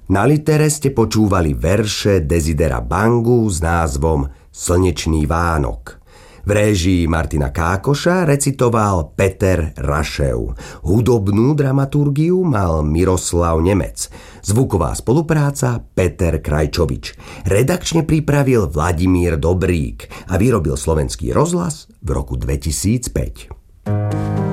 Na Litere ste počúvali verše Desidera Bangu s názvom Slnečný Vánok. V réžii Martina Kákoša recitoval Peter Rašev. Hudobnú dramaturgiu mal Miroslav Nemec. Zvuková spolupráca Peter Krajčovič. Redakčne pripravil Vladimír Dobrík a vyrobil Slovenský rozhlas v roku 2005.